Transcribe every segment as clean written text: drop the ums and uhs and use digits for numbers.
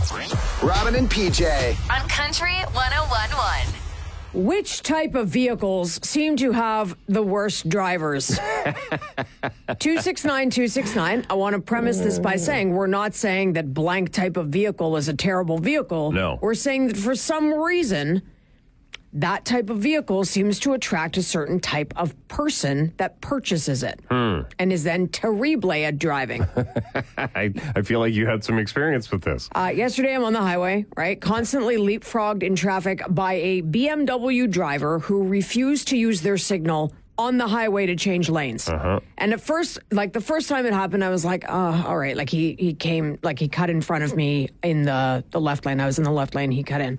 Robin and PJ. On Country 101.1. Which type of vehicles seem to have the worst drivers? 269-269. I want to premise this by saying we're not saying that blank type of vehicle is a terrible vehicle. No. We're saying that for some reason, that type of vehicle seems to attract a certain type of person that purchases it and is then terrible at driving. I feel like you had some experience with this. Yesterday, I'm on the highway, right? Constantly leapfrogged in traffic by a BMW driver who refused to use their signal on the highway to change lanes. And at first, like the first time it happened, I was like, oh, all right. Like he came, like he cut in front of me in the left lane. I was in the left lane. He cut in.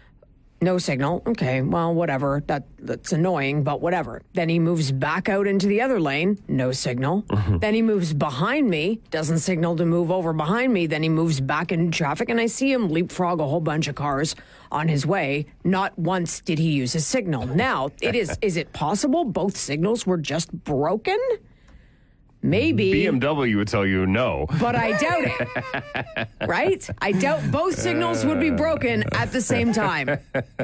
No signal. Okay, well, whatever. That's annoying, but whatever. Then he moves back out into the other lane. No signal. Then he moves behind me. Doesn't signal to move over behind me. Then he moves back into traffic, and I see him leapfrog a whole bunch of cars on his way. Not once did he use his signal. Now, is it possible both signals were just broken? Maybe. BMW would tell you no. But I doubt it. Right? I doubt both signals would be broken at the same time.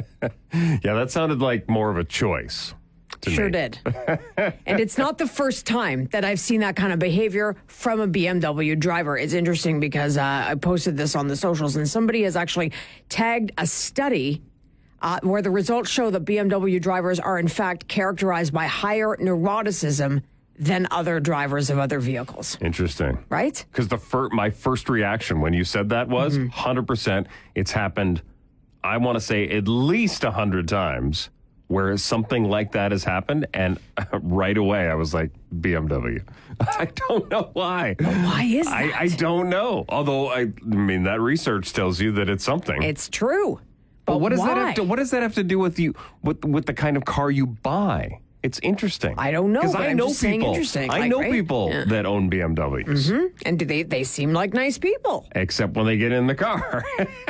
Yeah, that sounded like more of a choice. Sure did. And it's not the first time that I've seen that kind of behavior from a BMW driver. It's interesting because I posted this on the socials and somebody has actually tagged a study where the results show that BMW drivers are in fact characterized by higher neuroticism than other drivers of other vehicles. Interesting. Right? Because my first reaction when you said that was 100%. It's happened, I want to say, at least 100 times where something like that has happened. And right away, I was like, BMW. I don't know why. Why is that? I don't know. Although, I mean, that research tells you that it's something. It's true. But what does why? that have to do with you, with the kind of car you buy? It's interesting. I don't know, Because but I I'm know just saying people. interesting, I like, know right? people Yeah. that own BMWs. And do they seem like nice people. Except when they get in the car.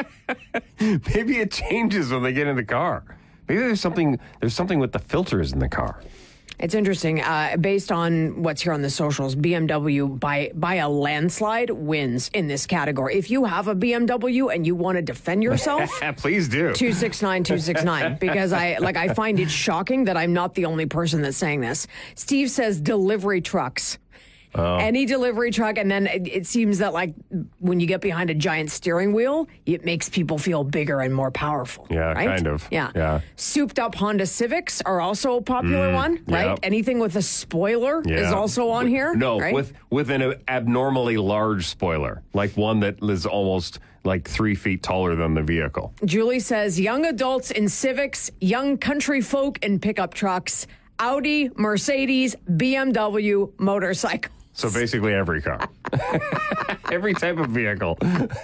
Maybe it changes when they get in the car. Maybe there's something with the filters in the car. It's interesting. Based on what's here on the socials, BMW by a landslide wins in this category. If you have a BMW and you want to defend yourself, Please do. 269-269, because I find it shocking that I'm not the only person that's saying this. Steve says delivery trucks. Any delivery truck, and then it seems that like when you get behind a giant steering wheel, it makes people feel bigger and more powerful. Yeah, right? kind of. Yeah. Souped up Honda Civics are also a popular one, right? yep. Anything with a spoiler is Yeah. also on here. No, right? with an abnormally large spoiler, like one that is almost like 3 feet taller than the vehicle. Julie says young adults in Civics, young country folk in pickup trucks, Audi, Mercedes, BMW, motorcycle. So basically every car. Every type of vehicle.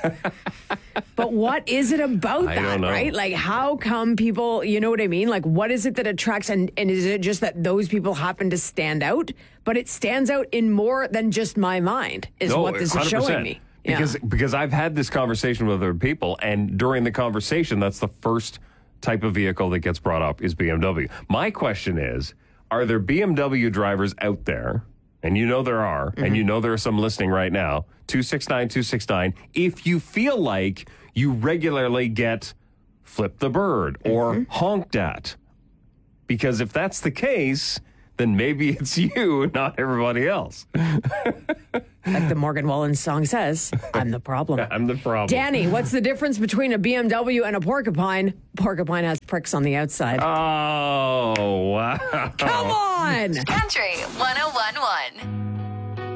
But what is it about I that, don't know. right? Like, how come people, you know what I mean? Like, what is it that attracts, and is it just that those people happen to stand out? But it stands out in more than just my mind, is No, what this is 100%. showing me. Yeah. Because I've had this conversation with other people, and during the conversation, that's the first type of vehicle that gets brought up is BMW. My question is, are there BMW drivers out there, and you know there are, and you know there are some listening right now, 269-269, if you feel like you regularly get flipped the bird or honked at? Because if that's the case, then maybe it's you, not everybody else. Like the Morgan Wallen song says, I'm the problem. I'm the problem. Danny, what's the difference between a BMW and a porcupine? Porcupine has pricks on the outside. Oh, wow. Come on! Country 101.1.